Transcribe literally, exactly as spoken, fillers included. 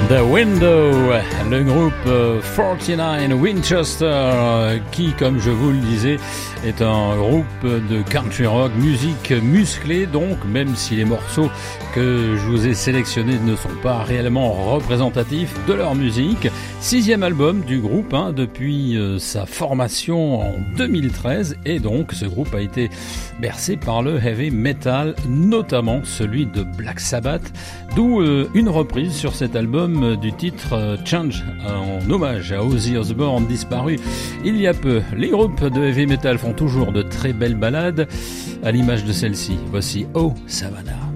The Window, le groupe quarante-neuf Winchester, qui, comme je vous le disais, est un groupe de country rock, musique musclée donc, même si les morceaux que je vous ai sélectionnés ne sont pas réellement représentatifs de leur musique. Sixième album du groupe hein, depuis euh, sa formation en deux mille treize, et donc ce groupe a été bercé par le heavy metal, notamment celui de Black Sabbath, d'où euh, une reprise sur cet album du titre euh, Change, en hommage à Ozzy Osbourne disparu il y a peu. Les groupes de heavy metal font toujours de très belles ballades, à l'image de celle-ci. Voici Oh Savannah.